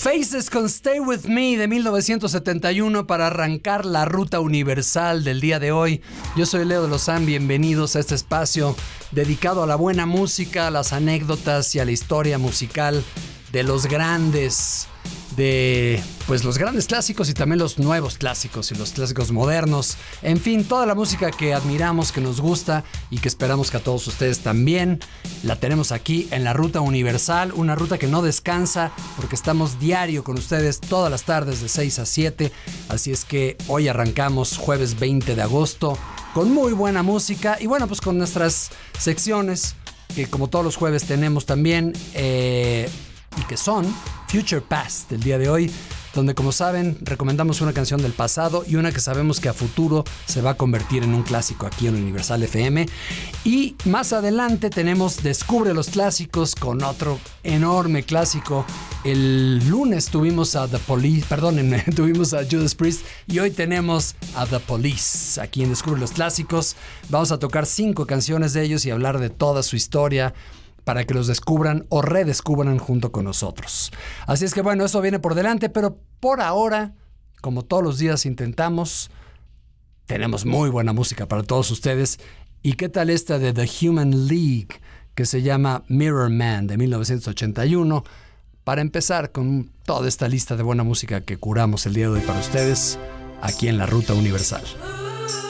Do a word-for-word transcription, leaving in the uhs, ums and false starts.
Faces con Stay With Me de mil novecientos setenta y uno para arrancar la ruta universal del día de hoy. Yo soy Leo de Lozán, bienvenidos a este espacio dedicado a la buena música, a las anécdotas y a la historia musical de los grandes, de pues los grandes clásicos y también los nuevos clásicos y los clásicos modernos. En fin, toda la música que admiramos, que nos gusta y que esperamos que a todos ustedes también. La tenemos aquí en la ruta universal, una ruta que no descansa porque estamos diario con ustedes todas las tardes de seis a siete. Así es que hoy arrancamos jueves veinte de agosto con muy buena música y bueno, pues con nuestras secciones que como todos los jueves tenemos también eh, y que son Future Past del día de hoy, donde como saben recomendamos una canción del pasado y una que sabemos que a futuro se va a convertir en un clásico aquí en Universal F M. Y más adelante tenemos Descubre los Clásicos con otro enorme clásico. El lunes tuvimos a The Police, perdónenme, tuvimos a Judas Priest y hoy tenemos a The Police aquí en Descubre los Clásicos. Vamos a tocar cinco canciones de ellos y hablar de toda su historia para que los descubran o redescubran junto con nosotros. Así es que bueno, eso viene por delante, pero por ahora, como todos los días intentamos, tenemos muy buena música para todos ustedes. ¿Y qué tal esta de The Human League, que se llama Mirror Man de mil novecientos ochenta y uno? Para empezar con toda esta lista de buena música que curamos el día de hoy para ustedes, aquí en la Ruta Universal.